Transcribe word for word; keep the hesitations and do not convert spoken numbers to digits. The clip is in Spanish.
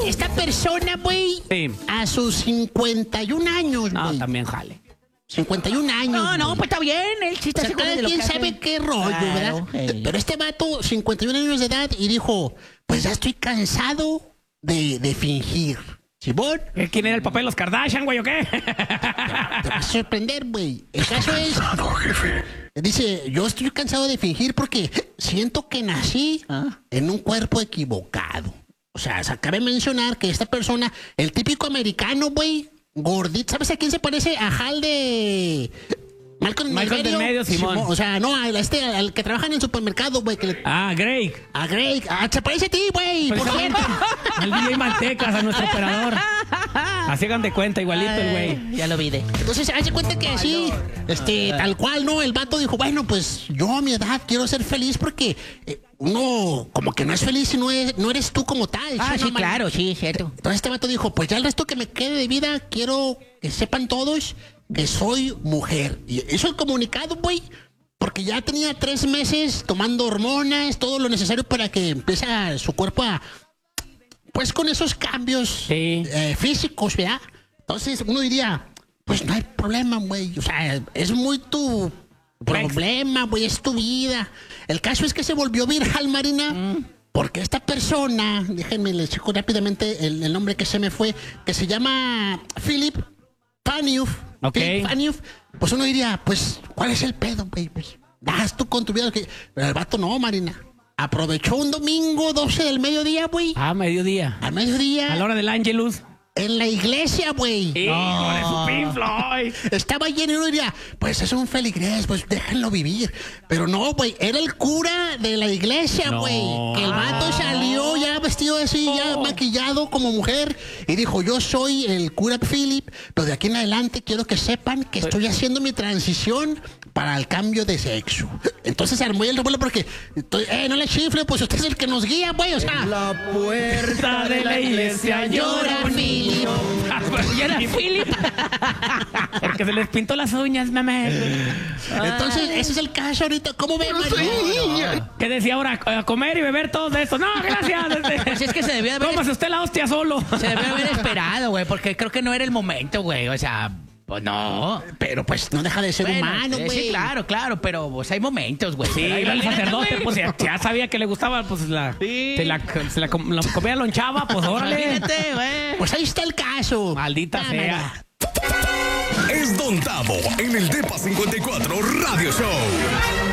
esta persona, güey, Sí. a sus cincuenta y un años, No, güey. también jale. cincuenta y un años. No, no, güey. pues está bien. Él sí está O sea, seguro cada de lo quien que hace. sabe qué rollo, Claro, ¿verdad? eh. Pero este vato, cincuenta y un años de edad, y dijo, pues ya estoy cansado de, de fingir. ¿Simón? ¿Quién era el papel de los Kardashian, güey, o qué? Te vas a sorprender, güey. El caso es... Dice, yo estoy cansado de fingir porque siento que nací Ah. en un cuerpo equivocado. O sea, se cabe mencionar que esta persona, el típico americano, güey, gordito, ¿sabes a quién se parece? A Hal de... Malcolm, Malcolm del medio, Simón. O sea, no, al, este, al que trabaja en el supermercado, güey. Que le- Ah, Greg. a Greg. Ah, se parece a ti, güey. Por Precisamente. cierto. Al D J Mantecas, a nuestro operador. Así hagan de cuenta, igualito el güey. Ay, ya lo vi de. Entonces, hace cuenta que así, este, tal cual, ¿no? El vato dijo, bueno, pues yo a mi edad quiero ser feliz porque eh, uno como que no es feliz si no, es- no eres tú como tal. Ah, ¿sí, sí, no, claro, sí, cierto. Entonces este vato dijo, pues ya el resto que me quede de vida, quiero que sepan todos que soy mujer. Y hizo el comunicado, güey, porque ya tenía tres meses tomando hormonas, todo lo necesario para que empiece su cuerpo a, pues con esos cambios Sí. eh, físicos, ¿verdad? Entonces uno diría, pues no hay problema, güey. O sea, es muy tu problema, güey, es tu vida. El caso es que se volvió viral, Marina. Porque esta persona, déjenme les checo rápidamente el, el nombre que se me fue, que se llama Philip Paniuf. Ok. Philip Paniuf. Pues uno diría, pues, ¿cuál es el pedo, güey? Pues, das tú con tu vida. que- Pero el vato no, Marina. Aprovechó un domingo, doce del mediodía, güey. Ah, mediodía. Al mediodía. A la hora del Angelus. En la iglesia, güey. Hijo de su Pink Floyd. Estaba lleno y uno diría, pues es un feligrés, pues déjenlo vivir. Pero no, güey, era el cura de la iglesia, No. güey. Que el vato salió ya vestido así, ya maquillado como mujer. Y dijo, yo soy el cura Philip, pero de aquí en adelante quiero que sepan que estoy haciendo mi transición para el cambio de sexo. Entonces se armó el revuelo porque, estoy- eh, no le chifle, pues usted es el que nos guía, güey, o sea. La puerta de la iglesia llora, Philip. ¿Y era Philip? Porque se les pintó las uñas, mamá. Entonces, ese es el caso ahorita. ¿Cómo ven, María? ¿Qué decía ahora? A comer y beber todo de esto. No, gracias. Pues es que se debió de haber, Cómase usted la hostia solo. se debió haber esperado, güey, porque creo que no era el momento, güey. O sea, pues no. Pero pues no deja de ser Bueno, humano, sí, güey. sí, claro, claro, pero pues hay momentos, güey. Sí, Pero era el imagínate, sacerdote, güey. pues ya, ya sabía que le gustaba, pues la, Sí. se la, se la, com- la comía lonchaba, pues órale. Imagínate, güey. Pues ahí está el caso. Maldita Cámara. sea. Es Don Tavo en el Depa cincuenta y cuatro Radio Show.